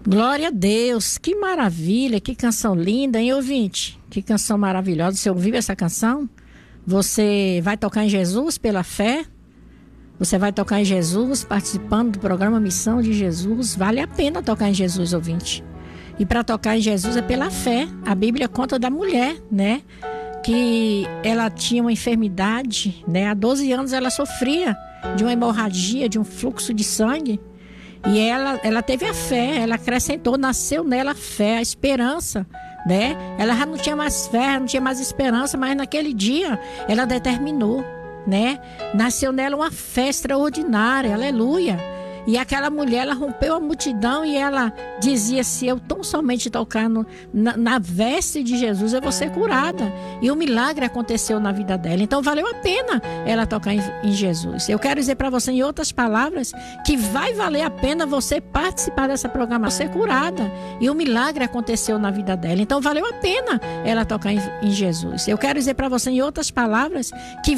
Glória a Deus, que maravilha, que canção linda, hein, ouvinte? Que canção maravilhosa. Você ouviu essa canção? Você vai tocar em Jesus pela fé? Você vai tocar em Jesus, participando do programa Missão de Jesus? Vale a pena tocar em Jesus, ouvinte. E para tocar em Jesus é pela fé. A Bíblia conta da mulher, né? Que ela tinha uma enfermidade, né? Há 12 anos ela sofria de uma hemorragia, de um fluxo de sangue. E ela teve a fé, ela acrescentou, nasceu nela a fé, a esperança, né? Ela já não tinha mais fé, não tinha mais esperança, mas naquele dia ela determinou, né? Nasceu nela uma fé extraordinária, aleluia. E aquela mulher, ela rompeu a multidão e ela dizia: se eu tão somente tocar na veste de Jesus, eu vou ser curada. E o milagre aconteceu na vida dela. Então valeu a pena ela tocar em Jesus. Eu quero dizer para você, em outras palavras, que vai valer a pena você participar dessa programação, ser curada. E o milagre aconteceu na vida dela. Então valeu a pena ela tocar em Jesus. Eu quero dizer para você, em outras palavras, que